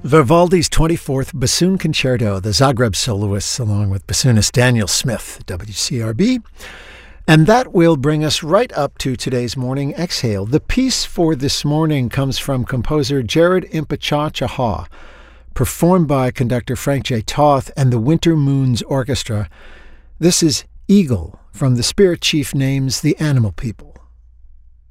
Vivaldi's 24th Bassoon Concerto, the Zagreb soloists, along with bassoonist Daniel Smith, WCRB. And that will bring us right up to today's Morning Exhale. The piece for this morning comes from composer Jared Impechachaha, performed by conductor Frank J. Toth and the Winter Moons Orchestra. This is Eagle from the Spirit Chief Names the Animal People.